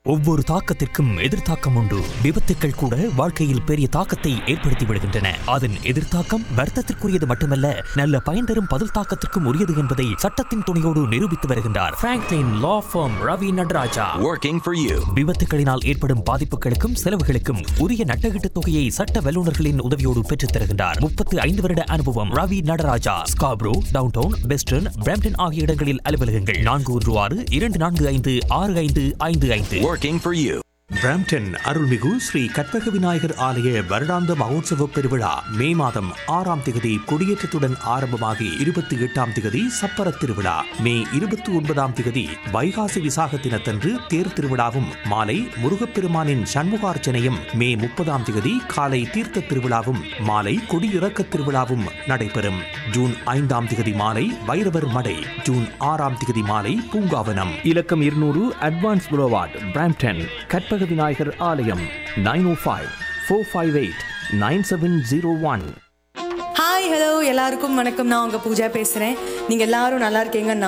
ஒவ்வொரு தாக்கத்திற்கும் எதிர்த்தாக்கம் உண்டு. விபத்துக்கள் கூட வாழ்க்கையில் பெரிய தாக்கத்தை ஏற்படுத்தி விடுகின்றன. அதன் எதிர்த்தாக்கம் வருத்தத்திற்குரியது மட்டுமல்ல, நல்ல பயன் தரும் பதில் தாக்கத்திற்கும் உரியது என்பதை சட்டத்தின் துணையோடு நிரூபித்து வருகின்றார் Franklin law form Ravi Nataraja. Working for you. விபத்துகளினால் ஏற்படும் பாதிப்புகளுக்கும் செலவுகளுக்கும் உரிய நட்டகீட்டு தொகையை சட்ட வல்லுநர்களின் உதவியோடு பெற்றுத் தருகின்றார். 35 வருட அனுபவம். Ravi Nataraja. Scarborough, downtown, western, Brampton ஆகிய இடங்களில் அலுவலகங்கள். 416-245-6555. Working for you. பிரம்ப்டன் அருள்மிகு ஸ்ரீ கற்பக விநாயகர் ஆலய வருடாந்த மகோத்சவ பெருவிழா மே மாதம் 6ஆம் திகதி கொடியேற்றத்துடன் ஆரம்பமாகி 28ஆம் திகதி சப்பர திருவிழா, மே 29ஆம் திகதி வைகாசி விசாக தினத்தன்று தேர் திருவிழாவும் மாலை முருகப்பெருமானின் சண்முகார்ச்சனையும், மே 30ஆம் திகதி காலை தீர்த்த திருவிழாவும் மாலை கொடியிறக்க திருவிழாவும் நடைபெறும். ஜூன் 5ஆம் திகதி மாலை வைரவர் மடை, ஜூன் 6ஆம் திகதி மாலை பூங்காவனம். இலக்கம் 200 அட்வான்ஸ் புரோவார்ட், பிரம்ப்டன். கற்பக விநாயகர் ஆலயம் 905-458-9701. ஹாய் ஹலோ எல்லாருக்கும் வணக்கம். நான் உங்க பூஜா பேசுறேன். நீங்க எல்லாரும் நல்லா இருக்கீங்க